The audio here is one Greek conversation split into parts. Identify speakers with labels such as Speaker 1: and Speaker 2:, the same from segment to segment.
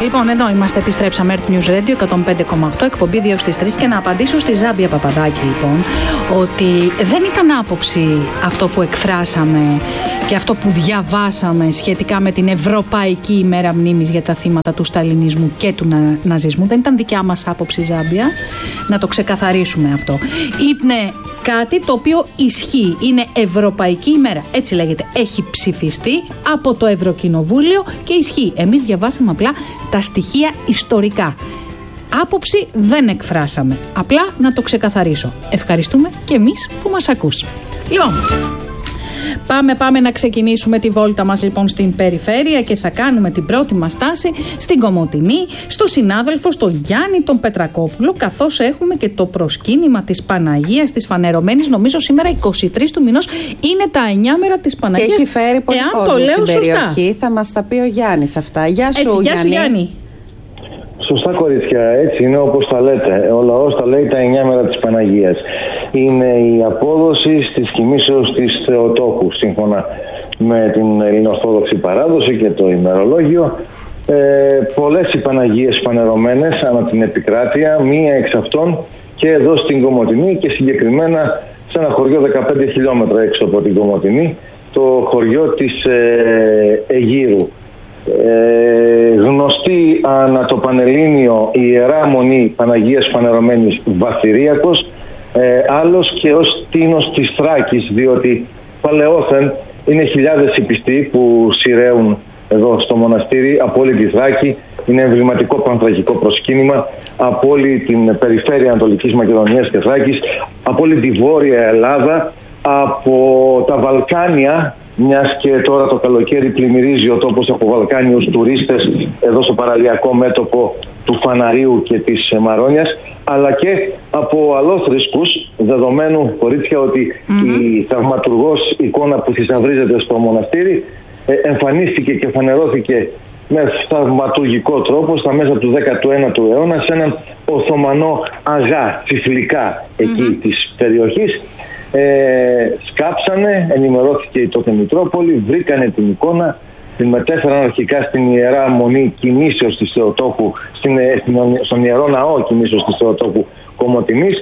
Speaker 1: Λοιπόν, εδώ είμαστε, επιστρέψαμε, Earth News Radio 105,8, εκπομπή 2 στις 3, και να απαντήσω στη Ζάμπια Παπαδάκη, λοιπόν, ότι δεν ήταν άποψη αυτό που εκφράσαμε και αυτό που διαβάσαμε σχετικά με την Ευρωπαϊκή ημέρα μνήμης για τα θύματα του σταλινισμού και του ναζισμού. Δεν ήταν δικιά μας άποψη, Ζάμπια, να το ξεκαθαρίσουμε αυτό. Είναι κάτι το οποίο ισχύει, είναι Ευρωπαϊκή ημέρα, έτσι λέγεται, έχει ψηφιστεί από το Ευρωκοινοβούλιο και ισχύει. Εμείς διαβάσαμε απλά τα στοιχεία ιστορικά. Άποψη δεν εκφράσαμε. Απλά να το ξεκαθαρίσω. Ευχαριστούμε και εμείς που μας ακούς. Λοιπόν, πάμε να ξεκινήσουμε τη βόλτα μας, λοιπόν, στην περιφέρεια, και θα κάνουμε την πρώτη μας στάση στην Κομοτηνή, στο συνάδελφο, στον Γιάννη τον Πετρακόπουλο, καθώς έχουμε και το προσκύνημα της Παναγίας της Φανερωμένης. Νομίζω σήμερα 23 του μηνός είναι τα 9 μέρα της Παναγίας.
Speaker 2: Και έχει φέρει πολύ κόσμο στην περιοχή. Θα μας τα πει ο Γιάννης αυτά. Γεια σου,
Speaker 1: Γιάννη.
Speaker 3: Σωστά, κορίτσια, έτσι είναι όπως τα λέτε. Ο λαός τα λέει τα 9 μέρα της Παναγίας. Είναι η απόδοση της κοιμήσεως της Θεοτόκου, σύμφωνα με την ελληνοορθόδοξη παράδοση και το ημερολόγιο. Πολλές οι Παναγίες φανερωμένες ανά την επικράτεια, μία εξ αυτών και εδώ στην Κομοτηνή, και συγκεκριμένα σε ένα χωριό 15 χιλιόμετρα έξω από την Κομοτηνή, το χωριό της Αιγύρου. Γνωστή ανά το Πανελλήνιο η Ιερά Μονή Παναγίας Φανερωμένης Βαθυριακός, άλλος και ως τίνος της Θράκης, διότι παλαιόθεν είναι χιλιάδες οι πιστοί που σειραίουν εδώ στο μοναστήρι από όλη τη Θράκη. Είναι εμβληματικό πανθρακικό προσκύνημα από όλη την περιφέρεια Ανατολικής Μακεδονίας και Θράκης, από όλη τη Βόρεια Ελλάδα, από τα Βαλκάνια, μιας και τώρα το καλοκαίρι πλημμυρίζει ο τόπος από Βαλκάνιους τουρίστες εδώ στο παραλιακό μέτωπο του Φαναρίου και της Μαρόνιας, αλλά και από αλλόθρησκους, δεδομένου, κορίτσια, ότι η θαυματουργός εικόνα που θησαυρίζεται στο μοναστήρι εμφανίστηκε και φανερώθηκε με θαυματουργικό τρόπο στα μέσα του 19ου αιώνα σε έναν Οθωμανό αγά, τσιφλικά εκεί της περιοχής. Σκάψανε, ενημερώθηκε η τότε Μητρόπολη, βρήκανε την εικόνα, την μετέφεραν αρχικά στην Ιερά Μονή Κοιμήσεως της Θεοτόκου, στον Ιερό Ναό Κοιμήσεως της Θεοτόκου Κομοτηνής.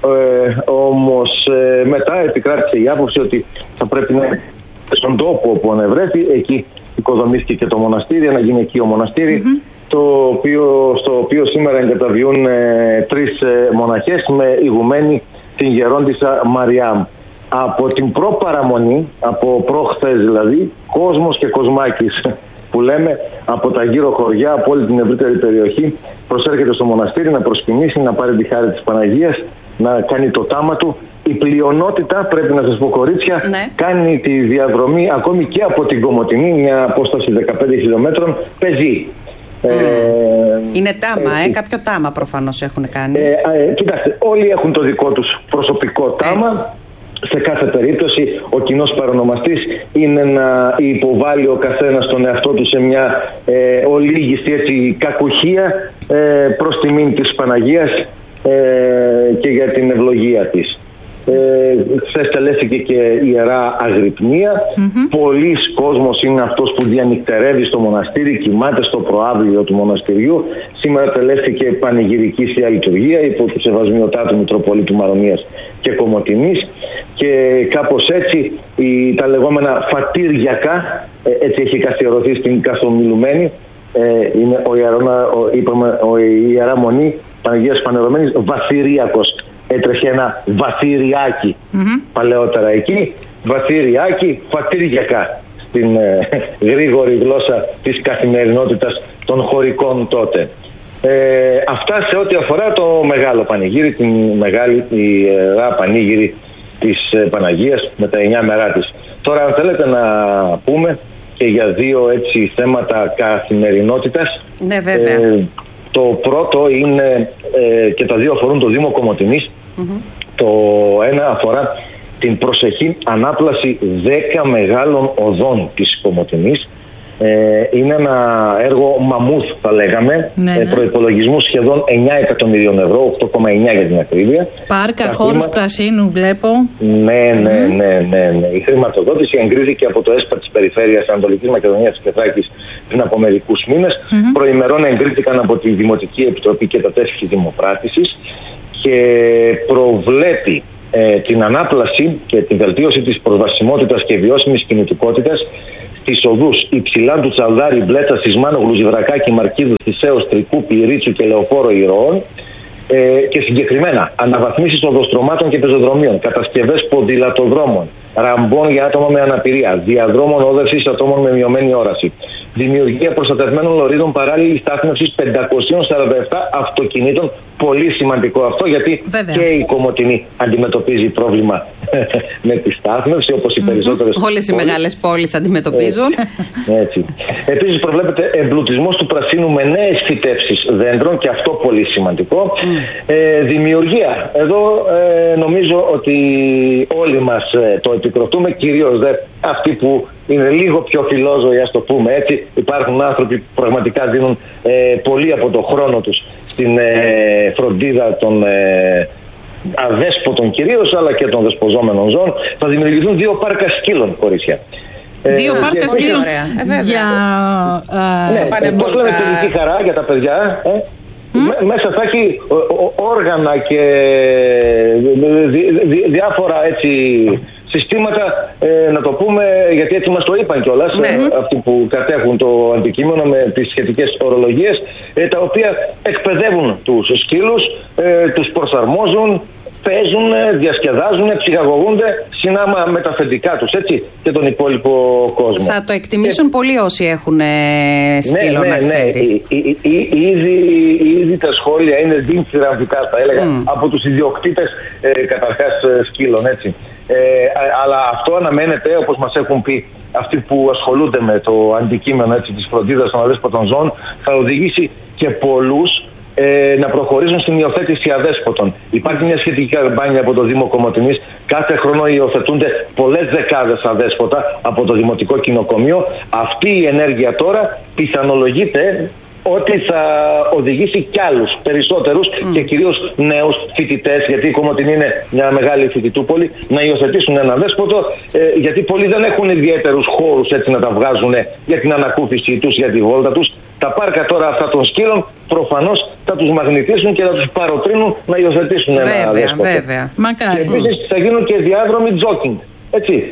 Speaker 3: Όμως μετά επικράτησε η άποψη ότι θα πρέπει να είναι στον τόπο όπου ανεβρέθη, εκεί οικοδομήθηκε και το μοναστήρι, ένα γυναικείο μοναστήρι, στο οποίο σήμερα εγκαταβιούν 3 μοναχές με ηγουμένη την γερόντισσα Μαριάμ. Από την προπαραμονή, από προχθές δηλαδή, κόσμος και κοσμάκης που λέμε, από τα γύρω χωριά, από όλη την ευρύτερη περιοχή, προσέρχεται στο μοναστήρι να προσκυνήσει, να πάρει τη χάρη της Παναγίας, να κάνει το τάμα του. Η πλειονότητα, πρέπει να σας πω, κορίτσια, κάνει τη διαδρομή ακόμη και από την Κομοτηνή, μια απόσταση 15 χιλιόμετρων, πεζή.
Speaker 2: Είναι τάμα, κάποιο τάμα προφανώς έχουν κάνει.
Speaker 3: Κοιτάξτε, όλοι έχουν το δικό τους προσωπικό τάμα. Έτσι. Σε κάθε περίπτωση ο κοινός παρονομαστής είναι να υποβάλει ο καθένας τον εαυτό του σε μια ολίγιστη έτσι κακουχία προς τιμήν της Παναγίας και για την ευλογία της. Χθες τελέστηκε και Ιερά Αγρυπνία. Πολλοί κόσμος είναι αυτός που διανυκτερεύει στο μοναστήρι, κοιμάται στο προάβλιο του μοναστηριού. Σήμερα τελέστηκε πανηγυρική Θεία Λειτουργία υπό του Σεβασμιωτάτου Μητροπολίτου Μαρονίας και Κομοτηνής, και κάπως έτσι τα λεγόμενα φατήριακά, έτσι έχει καθιερωθεί στην καθομιλουμένη, είναι η Ιερά Μονή Παναγίας Φανερωμένης Βαθυριακός. Έτρεχε ένα βαθύριάκι παλαιότερα εκεί, βαθύριάκι, φατήριακά στην γρήγορη γλώσσα της καθημερινότητας των χωρικών τότε. Αυτά σε ό,τι αφορά το μεγάλο πανηγύρι, την μεγάλη Ιερά Πανήγυρη της Παναγίας με τα 9 μερά της. Τώρα, αν θέλετε να πούμε και για 2 έτσι θέματα καθημερινότητας.
Speaker 2: Ναι, βέβαια.
Speaker 3: Το πρώτο είναι, και τα 2 αφορούν το Δήμο Κομοτηνής. Το ένα αφορά την προσεχή ανάπλαση 10 μεγάλων οδών της Κομοτηνής. Είναι ένα έργο μαμούθ, θα λέγαμε, προϋπολογισμού σχεδόν 9 εκατομμυρίων ευρώ, 8,9 για την ακρίβεια.
Speaker 1: Πάρκα, χώρους πρασίνου βλέπω.
Speaker 3: Ναι. Η χρηματοδότηση εγκρίθηκε από το ΕΣΠΑ της Περιφέρειας Ανατολικής Μακεδονίας και Θράκης πριν από μερικούς μήνες. Προημερών εγκρίθηκαν από τη Δημοτική Επιτροπή και τα τέσσερις δημοπράτησης και προβλέπει την ανάπλαση και την βελτίωση της προσβασιμότητας και βιώσιμης κινητικότητας στις οδούς Υψηλάντου, Τσαλδάρη, Μπλέτσα, Σισμάνου, Γλουζιβρακάκη, Μαρκίδου, Θησέως, Τρικού, Πυρίτσου και Λεωφόρο Ηρώων, και συγκεκριμένα αναβαθμίσεις οδοστρωμάτων και πεζοδρομίων, κατασκευές ποδηλατοδρόμων, ραμπών για άτομα με αναπηρία, διαδρόμων όδευσης ατόμων με μειωμένη όραση, δημιουργία προστατευμένων λωρίδων παράλληλης στάθμευσης 547 αυτοκινήτων. Πολύ σημαντικό αυτό, γιατί και η Κομοτηνή αντιμετωπίζει πρόβλημα με τη στάθμευση, όπως οι περισσότερες
Speaker 2: όλες οι μεγάλες πόλεις αντιμετωπίζουν.
Speaker 3: Έτσι. Επίσης προβλέπεται εμπλουτισμός του πρασίνου με νέες φυτεύσεις δέντρων, και αυτό πολύ σημαντικό. Δημιουργία. Εδώ νομίζω ότι όλοι μας το επικροτούμε, κυρίως αυτοί που είναι λίγο πιο φιλόζωοι, ας το πούμε έτσι. Υπάρχουν άνθρωποι που πραγματικά δίνουν πολύ από το χρόνο τους στην φροντίδα των αδέσποτων κυρίως, αλλά και των δεσποζόμενων ζώων. Θα δημιουργηθούν 2 πάρκα σκύλων, κορίτσια.
Speaker 1: 2 πάρκα σκύλων για
Speaker 3: παιδική χαρά για τα παιδιά. Μέσα θα έχει όργανα και διάφορα έτσι συστήματα, να το πούμε, γιατί έτσι μας το είπαν κιόλας, αυτοί που κατέχουν το αντικείμενο με τις σχετικές ορολογίες, τα οποία εκπαιδεύουν τους σκύλους, τους προσαρμόζουν, παίζουν, διασκεδάζουν, ψυχαγωγούνται συνάμα με τα αφεντικά τους, έτσι, και τον υπόλοιπο κόσμο.
Speaker 2: Θα το εκτιμήσουν πολύ όσοι έχουν σκύλο, να ξέρεις.
Speaker 3: Ήδη τα σχόλια είναι διμφυραμβικά, θα έλεγα, από τους ιδιοκτήτες καταρχάς σκύλων, έτσι. Αλλά αυτό αναμένεται, όπως μας έχουν πει αυτοί που ασχολούνται με το αντικείμενο, έτσι, της φροντίδας των αδέσποτων ζώων, θα οδηγήσει και πολλούς να προχωρήσουν στην υιοθέτηση αδέσποτων. Υπάρχει μια σχετική καμπάνια από το Δήμο Κομοτηνής. Κάθε χρόνο υιοθετούνται πολλές δεκάδες αδέσποτα από το Δημοτικό Κοινοκομείο. Αυτή η ενέργεια τώρα πιθανολογείται ότι θα οδηγήσει κι άλλους περισσότερους και κυρίως νέους φοιτητές, γιατί η Κομοτηνή είναι μια μεγάλη φοιτητούπολη, να υιοθετήσουν ένα δέσποτο, γιατί πολλοί δεν έχουν ιδιαίτερους χώρους, έτσι, να τα βγάζουν για την ανακούφιση τους, για τη βόλτα τους. Τα πάρκα τώρα αυτά των σκύλων προφανώς θα τους μαγνητήσουν και θα τους παροτρύνουν να υιοθετήσουν ένα δέσποτο.
Speaker 2: Βέβαια.
Speaker 1: Μακάρι.
Speaker 3: Και επίσης θα γίνουν και διάδρομοι τζόκινγκ. Έτσι.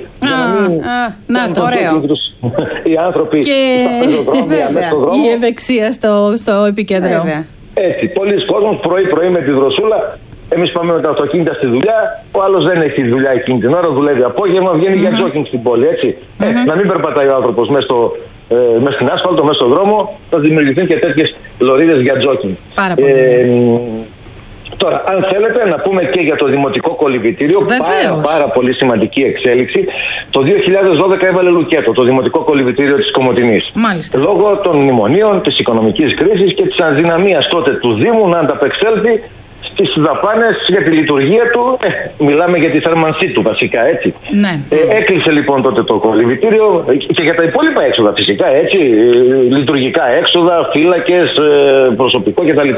Speaker 1: Να το
Speaker 2: ωραίο.
Speaker 3: Οι άνθρωποι
Speaker 1: και
Speaker 3: στα πεζοδρόμια, μέσα στο δρόμο.
Speaker 1: Η ευεξία στο επικέντρο.
Speaker 3: Έτσι. Πολλοί κόσμος πρωί-πρωί με τη δροσούλα. Εμείς πάμε με τα αυτοκίνητα στη δουλειά. Ο άλλος δεν έχει δουλειά εκείνη την ώρα, δουλεύει απόγευμα, βγαίνει για τζόκινγκ στην πόλη. Έτσι. Να μην περπατάει ο άνθρωπος μέσα στην άσφαλτο, μέσα στον δρόμο. Θα δημιουργηθούν και τέτοιες λωρίδες για τζόκινγκ.
Speaker 1: Πάρα πολύ.
Speaker 3: Τώρα, αν θέλετε να πούμε και για το Δημοτικό Κολυβητήριο, πάρα πολύ σημαντική εξέλιξη. Το 2012 έβαλε λουκέτο το Δημοτικό Κολυβητήριο της Κομοτηνής.
Speaker 1: Μάλιστα.
Speaker 3: Λόγω των μνημονίων, της οικονομικής κρίσης και της αδυναμίας τότε του Δήμου να ανταπεξέλθει στις δαπάνες για τη λειτουργία του. Μιλάμε για τη θέρμανσή του βασικά, έτσι.
Speaker 1: Ναι.
Speaker 3: Έκλεισε λοιπόν τότε το κολυβητήριο και για τα υπόλοιπα έξοδα φυσικά, έτσι. Λειτουργικά έξοδα, φύλακες, προσωπικό κτλ.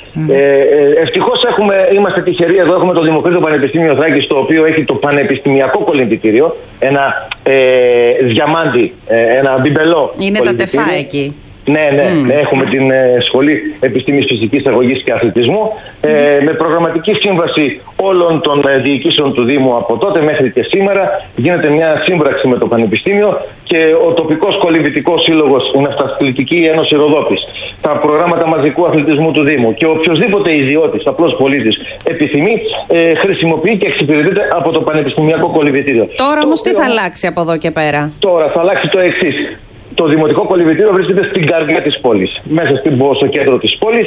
Speaker 3: Ευτυχώς είμαστε τυχεροί εδώ. Έχουμε το Δημοκρίτιο Πανεπιστήμιο Θράκης, το οποίο έχει το πανεπιστημιακό κολυμπητήριο. Ένα διαμάντι, ένα μπιμπελό.
Speaker 2: Είναι τα τεφά εκεί.
Speaker 3: Ναι. Έχουμε την Σχολή Επιστήμης Φυσικής Αγωγής και Αθλητισμού με προγραμματική σύμβαση όλων των διοικήσεων του Δήμου από τότε μέχρι και σήμερα. Γίνεται μια σύμπραξη με το Πανεπιστήμιο και ο τοπικός κολυμβητικός σύλλογος, η Ναυταθλητική Ένωση Ροδόπης, τα προγράμματα μαζικού αθλητισμού του Δήμου και οποιοδήποτε ιδιώτης, απλός πολίτης επιθυμεί, χρησιμοποιεί και εξυπηρετείται από το Πανεπιστημιακό Κολυμβητήριο.
Speaker 2: Τώρα όμως τι θα αλλάξει από εδώ και πέρα?
Speaker 3: Τώρα θα αλλάξει το εξής. Το Δημοτικό Κολυβητήριο βρίσκεται στην καρδιά της πόλης, μέσα στο κέντρο της πόλης,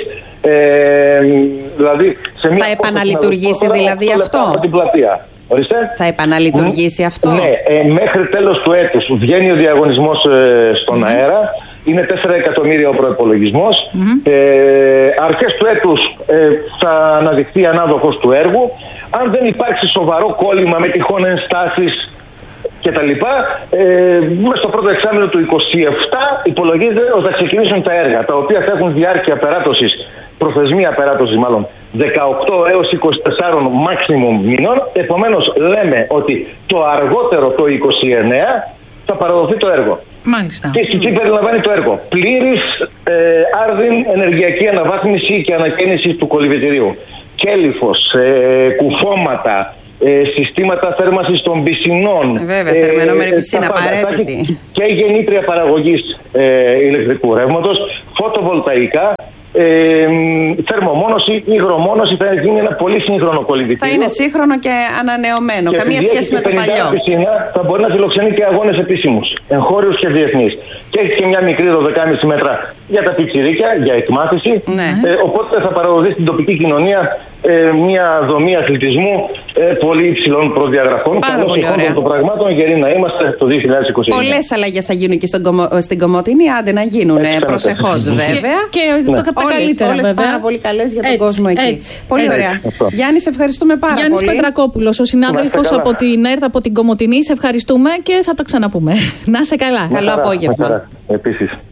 Speaker 3: δηλαδή σε μια...
Speaker 2: Θα επαναλειτουργήσει δηλαδή αυτό?
Speaker 3: Από την πλατεία. Ορίστε.
Speaker 2: Θα επαναλειτουργήσει αυτό?
Speaker 3: Ναι, μέχρι τέλος του έτους βγαίνει ο διαγωνισμός στον αέρα. Είναι 4 εκατομμύρια ο προϋπολογισμός. Αρχές του έτους θα αναδειχθεί ανάδοχος του έργου. Αν δεν υπάρξει σοβαρό κόλλημα με τυχόν ενστάσεις κτλ. Μέσα στο πρώτο εξάμηνο του 2027 υπολογίζεται ότι θα ξεκινήσουν τα έργα, τα οποία θα έχουν διάρκεια περάτωσης, προθεσμία περάτωσης μάλλον, 18 έως 24 maximum μηνών. Επομένως λέμε ότι το αργότερο το 29 θα παραδοθεί το έργο.
Speaker 1: Μάλιστα.
Speaker 3: Και τι περιλαμβάνει το έργο? Πλήρης άρδιν ενεργειακή αναβάθμιση και ανακαίνιση του κολυβητηρίου. Κέλυφος, κουφώματα, συστήματα θέρμανσης των πισινών.
Speaker 2: Βέβαια, θερμαινόμενη πισίνα απαραίτητη.
Speaker 3: Και γεννήτρια παραγωγής ηλεκτρικού ρεύματος, φωτοβολταϊκά, θερμομόνωση, υγρομόνωση. Θα γίνει ένα πολύ σύγχρονο κολυβητήριο.
Speaker 2: Θα είναι σύγχρονο και ανανεωμένο. Καμία σχέση με το παλιό.
Speaker 3: Πισίνα θα μπορεί να φιλοξενεί και αγώνες επίσημους, εγχώριους και διεθνείς. Και έχει και μια μικρή 12,5 μέτρα για τα πιτσιρίκια, για εκμάθηση.
Speaker 2: Ναι.
Speaker 3: Οπότε θα παραδοθεί στην τοπική κοινωνία μια δομή αθλητισμού πολύ υψηλών προδιαγραφών.
Speaker 2: Καλώς εχόντων
Speaker 3: των πραγμάτων, γεροί να είμαστε το 2020.
Speaker 2: Πολλές αλλαγές θα γίνουν και στην Κομοτηνή, άντε να γίνουν προσεχώς βέβαια.
Speaker 1: Και τα καλύτερα,
Speaker 2: όλες πάρα πολύ καλές για τον κόσμο εκεί. Πολύ ωραία. Γιάννη, σε ευχαριστούμε πάρα πολύ.
Speaker 1: Γιάννης Πετρακόπουλος, ο συνάδελφος από την ΕΡΤ, από την Κομοτηνή. Σε ευχαριστούμε και θα τα ξαναπούμε. Να είσαι καλά.
Speaker 2: Καλό απόγευμα.
Speaker 3: Επίσης.